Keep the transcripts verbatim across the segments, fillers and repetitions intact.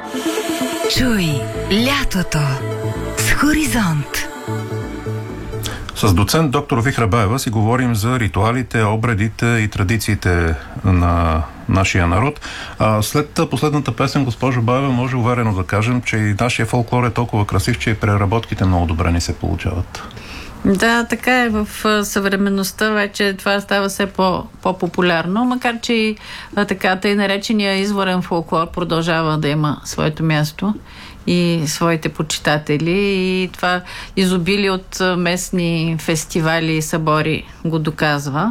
Чуй лятото с Хоризонт. С доцент доктор Вихра Баева си говорим за ритуалите, обредите и традициите на нашия народ. А след последната песен, госпожо Баева, може уверено да кажем, че и нашия фолклор е толкова красив, че и преработките много добре ни се получават. Да, така е. В съвременността вече това става все по, по-популярно, макар че и така тъй наречения изворен фолклор продължава да има своето място и своите почитатели, и това изобилие от местни фестивали и събори го доказва.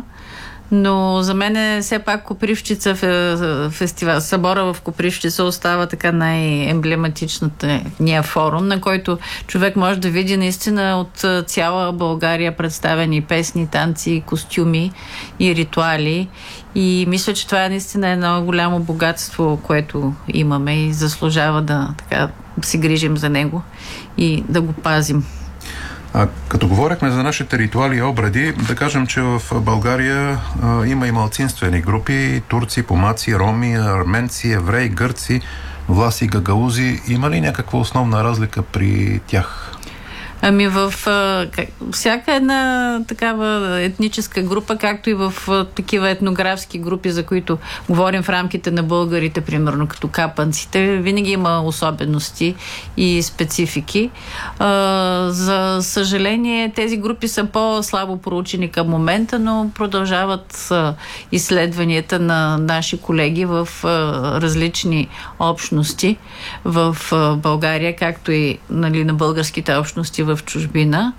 Но за мен все пак Копривщица, фестивал, събора в Копривщица остава така най-емблематичната ния форум, на който човек може да види наистина от цяла България представени песни, танци, костюми и ритуали. И мисля, че това е наистина едно голямо богатство, което имаме и заслужава да така се грижим за него и да го пазим. А, като говорихме за нашите ритуали и обреди, да кажем, че в България а, има и малцинствени групи: турци, помаци, роми, арменци, евреи, гърци, власи, гагалузи. Има ли някаква основна разлика при тях? Ами в как, всяка една такава етническа група, както и в такива етнографски групи, за които говорим в рамките на българите, примерно като капанците, винаги има особености и специфики. А, за съжаление, тези групи са по-слабо проучени към момента, но продължават а, изследванията на наши колеги в а, различни общности в а, България, както и нали, на българските общности в чужбина.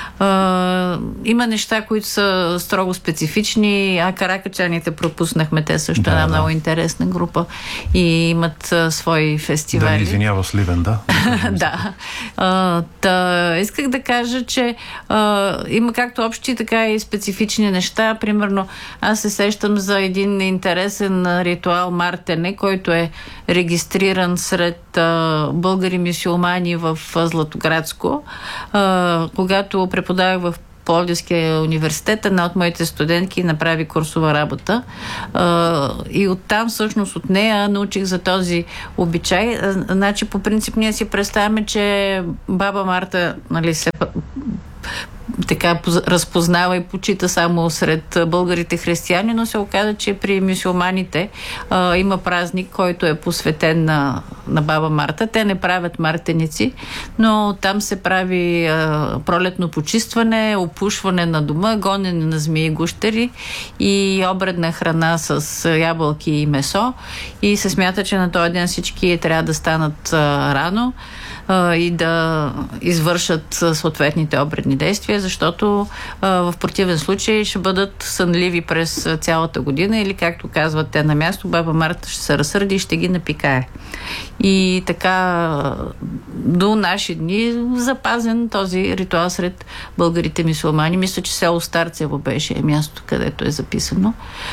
А, има неща, които са строго специфични, а каракачаните пропуснахме. Те също да, една да. много интересна група и имат а, свои фестивали. Да, не извинява Сливен, да. да. А, та, исках да кажа, че а, има както общи, така и специфични неща. Примерно, аз се сещам за един интересен ритуал Мартене, който е регистриран сред а, българи мюсюлмани в Златоградско. А, когато преподавах в Пловдивския университет, една от моите студентки направи курсова работа. А, и оттам, всъщност от нея, научих за този обичай. А, значи, по принцип, ние си представяме, че баба Марта, нали, се така разпознава и почита само сред българите християни, но се оказа, че при мюсюлманите а, има празник, който е посветен на, на баба Марта. Те не правят мартеници, но там се прави а, пролетно почистване, опушване на дома, гонене на змии и гущери и обредна храна с ябълки и месо. И се смята, че на този ден всички трябва да станат а, рано и да извършат съответните обредни действия, защото а, в противен случай ще бъдат сънливи през цялата година или, както казват те на място, баба Марта ще се разсърди и ще ги напикае. И така до наши дни запазен този ритуал сред българите мюсюлмани. Мисля, че село Старцево беше място, където е записано.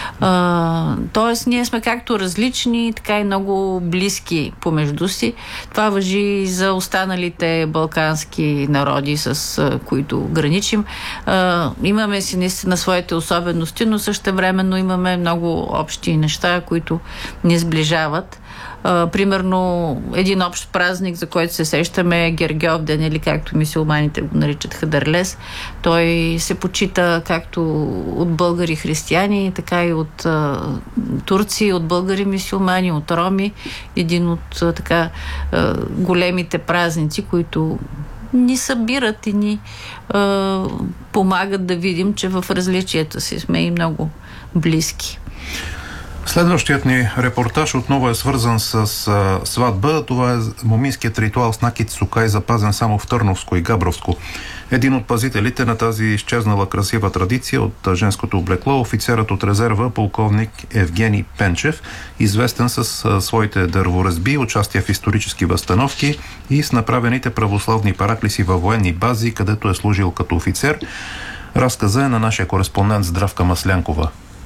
А, тоест, ние сме както различни, така и много близки помежду си. Това важи и за останалите балкански народи, с а, които граничим. А, имаме си наистина своите особености, но същевременно имаме много общи неща, които ни сближават. Uh, примерно един общ празник, за който се сещаме, е Гергьов ден, или както мюсюлманите го наричат Хадърлес. Той се почита както от българи християни, така и от uh, турци, от българи мюсюлмани, от роми. Един от uh, така uh, големите празници, които ни събират и ни uh, помагат да видим, че в различията си сме и много близки. Следващият ни репортаж отново е свързан с а, сватба. Това е моминският ритуал с накит сукай, запазен само в Търновско и Габровско. Един от пазителите на тази изчезнала красива традиция от женското облекло, офицерът от резерва, полковник Евгений Пенчев, известен с а, своите дърворезби, участие в исторически възстановки и с направените православни параклиси във военни бази, където е служил като офицер. Разказа е на нашия кореспондент Здравка Маслянкова.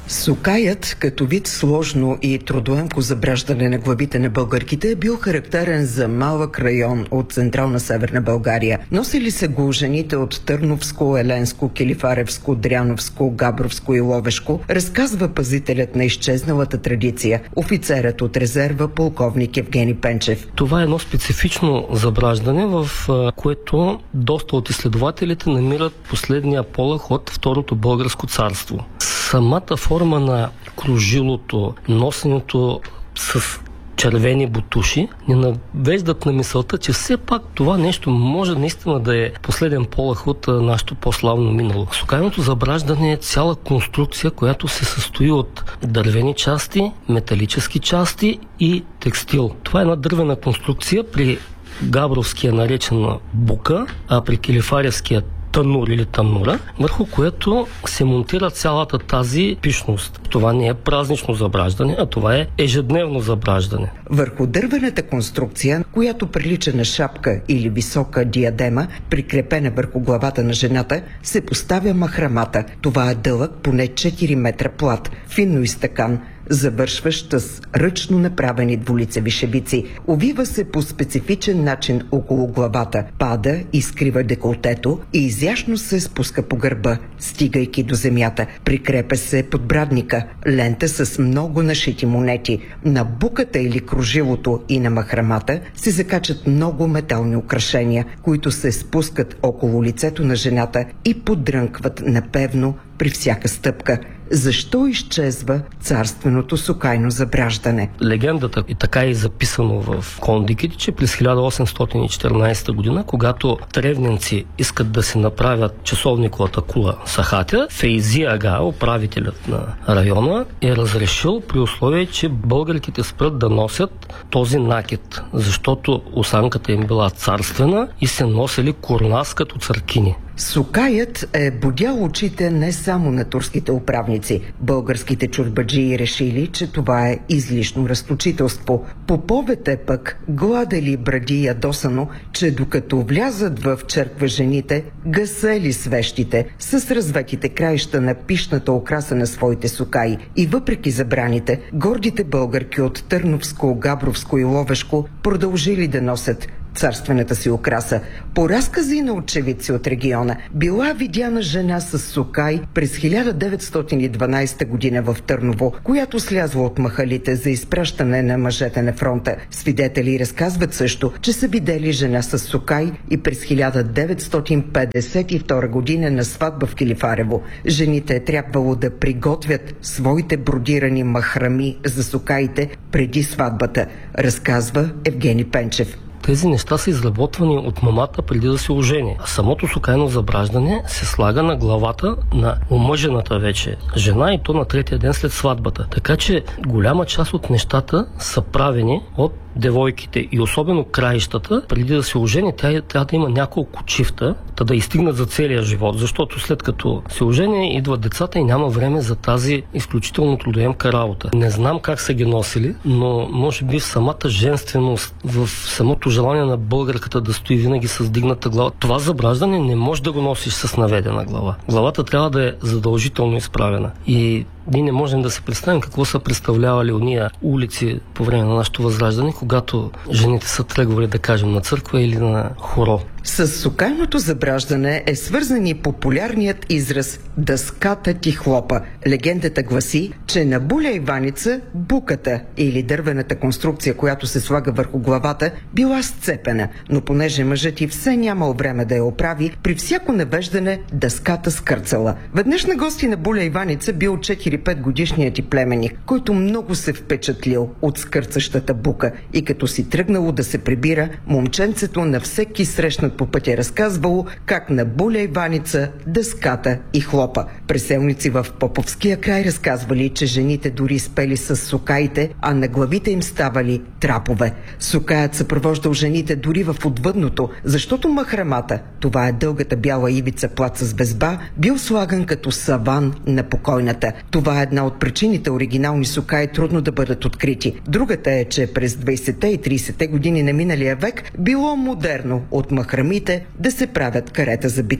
Сукаят, като вид сложно и трудоемко забраждане на главите на българките, е бил характерен за малък район от централна Северна България. Носили се го жените от Търновско, Еленско, Килифаревско, Дряновско, Габровско и Ловешко, разказва пазителят на изчезналата традиция, офицерът от резерва полковник Евгений Пенчев. Това е едно специфично забраждане, в което доста от изследователите намират последния полъх от Второто българско царство. Самата форма на кружилото, носенето с червени бутуши, ни навеждат на мисълта, че все пак това нещо може наистина да е последен полъх от нашето по-славно минало. Сукайното забраждане е цяла конструкция, която се състои от дървени части, металически части и текстил. Това е една дървена конструкция, при габровския наречена бука, а при килифаревския танур или танура, върху което се монтира цялата тази пишност. Това не е празнично забраждане, а това е ежедневно забраждане. Върху дървената конструкция, която прилича на шапка или висока диадема, прикрепена върху главата на жената, се поставя махрамата. Това е дълъг поне четири метра плат, финно изтъкан, завършващ с ръчно направени двулицеви шевици. Увива се по специфичен начин около главата, пада и скрива деколтето и изящно се спуска по гърба, стигайки до земята. Прикрепя се подбрадника, лента с много нашити монети. На буката или кружилото и на махрамата се закачат много метални украшения, които се спускат около лицето на жената и подрънкват напевно при всяка стъпка. Защо изчезва царственото сукайно забраждане? Легендата и така е записано в кондиките, че през хиляда осемстотин и четиринадесета година, когато тревненци искат да се направят часовниковата кула Сахатя, Фейзи Ага, управителят на района, е разрешил при условие, че българките спрат да носят този накид, защото осанката им била царствена и се носили курнас като църкини. Сукаят е будял очите не само на турските управници. Българските чорбаджии решили, че това е излишно разточителство. Поповете пък гладели бради ядосано, че докато влязат в черква жените, гасели свещите с разветите краища на пишната украса на своите сукаи. И въпреки забраните, гордите българки от Търновско, Габровско и Ловешко продължили да носят царствената си украса. По разкази на очевидци от региона, била видяна жена с сукай през хиляда деветстотин и дванадесета година в Търново, която слязла от махалите за изпращане на мъжете на фронта. Свидетели разказват също, че са видели жена с сукай и през хиляда деветстотин петдесет и втора година на сватба в Килифарево. Жените е трябвало да приготвят своите бродирани махрами за сукаите преди сватбата, разказва Евгений Пенчев. Тези неща са изработвани от мамата преди да се ожени. А самото сукайно забраждане се слага на главата на омъжената вече жена, и то на третия ден след сватбата. Така че голяма част от нещата са правени от девойките и особено краищата. Преди да се ожени, тя трябва да има няколко чифта, та да изстигнат за целия живот, защото след като се ожени, идват децата и няма време за тази изключително трудоемка работа. Не знам как са ги носили, но може би в самата женственост, в самото желание на българката да стои винаги с дигната глава. Това забраждане не може да го носиш с наведена глава. Главата трябва да е задължително изправена. И ние не можем да се представим какво са представлявали уния улици по време на нашето възраждане, когато жените са тръгвали, да кажем, на църква или на хоро. С сукайното забраждане е свързан и популярният израз «дъската ти хлопа». Легендата гласи, че на буля Иваница буката или дървената конструкция, която се слага върху главата, била сцепена, но понеже мъжът и все нямал време да я оправи, при всяко навеждане дъската скърцала. Веднъж на гости на буля Иваница бил четири-пет годишният ти племенник, който много се впечатлил от скърцащата бука и като си тръгнало да се прибира, момченцето на всеки срещнат по пътя разказвало как на буля Иваница дъската и хлопа. Преселници в Поповския край разказвали, че жените дори спели с сукаите, а на главите им ставали трапове. Сукаят съпровождал жените дори в отвъдното, защото махрамата, това е дългата бяла ивица плат с безба, бил слаган като саван на покойната. Това е една от причините оригинални сукаи трудно да бъдат открити. Другата е, че през двайсетте и трийсетте години на миналия век било модерно от махрамите да се правят карета за бита.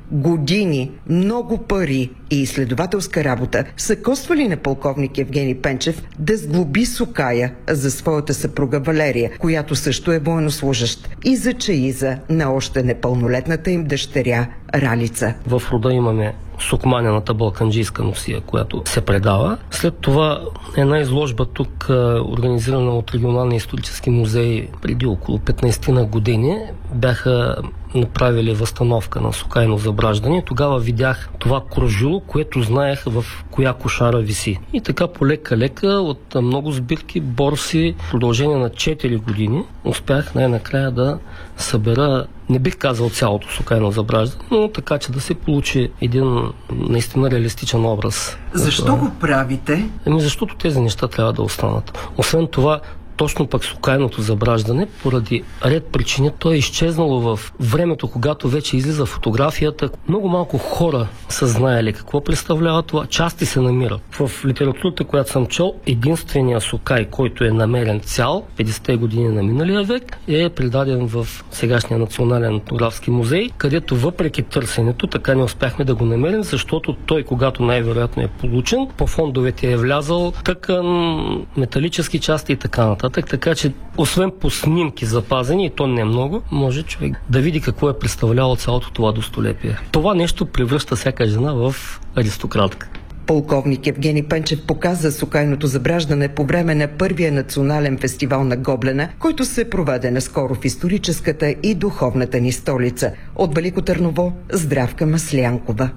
Години, много пари и изследователска работа са коствали на полковник Евгений Пенчев да сглоби Сокая за своята съпруга Валерия, която също е военнослужащ, и за чаиза на още непълнолетната им дъщеря Ралица. В рода имаме сукманената балканджийска носия, която се предава. След това една изложба тук, организирана от Регионалния исторически музей преди около петнайсет на години, бяха направили възстановка на Сокайно забраждане. Тогава видях това кружило, което знаех в коя кошара виси. И така полека-лека от много сбирки, борси, в продължение на четири години успях най-накрая да събера, не бих казал цялото Сокайно забраждане, но така, че да се получи един наистина реалистичен образ. Защо го правите? Ами защото тези неща трябва да останат. Освен това, точно пък Сокайното забраждане, поради ред причини, то е изчезнало в времето, когато вече излиза фотографията. Много малко хора са знаели какво представлява това. Части се намират. В литературата, която съм чел, единственият Сокай, който е намерен цял, петдесетте години на миналия век, е предаден в сегашния Национален етнографски музей, където въпреки търсенето, така не успяхме да го намерим, защото той, когато най-вероятно е получен, по фондовете е влязал тъкан, металически части и така нататък. Така че, освен по снимки запазени, и то не много, може човек да види какво е представлявало цялото това достолепие. Това нещо превръща всяка жена в аристократка. Полковник Евгений Пенчев показа Сокайното забраждане по време на първия национален фестивал на Гоблена, който се проведе наскоро в историческата и духовната ни столица. От Велико Търново, Здравка Маслянкова.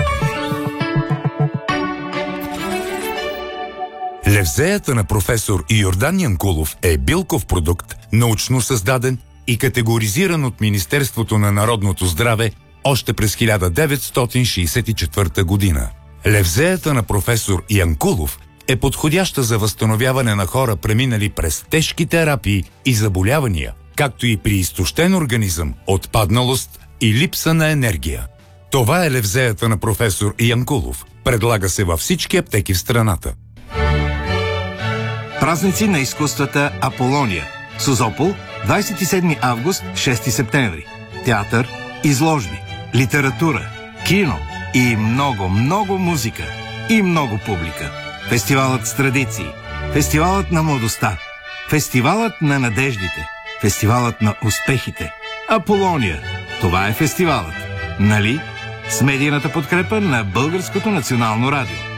Левзеята на професор Йордан Янкулов е билков продукт, научно създаден и категоризиран от Министерството на народното здраве още през хиляда деветстотин шейсет и четвърта година. Левзеята на професор Янкулов е подходяща за възстановяване на хора, преминали през тежки терапии и заболявания, както и при изтощен организъм, отпадналост и липса на енергия. Това е левзеята на професор Янкулов. Предлага се във всички аптеки в страната. Празници на изкуствата Аполония. Созопол, двайсет и седми август – шести септември. Театър, изложби, литература, кино и много, много музика. И много публика. Фестивалът с традиции. Фестивалът на младостта. Фестивалът на надеждите. Фестивалът на успехите. Аполония. Това е фестивалът. Нали? С медийната подкрепа на Българското национално радио.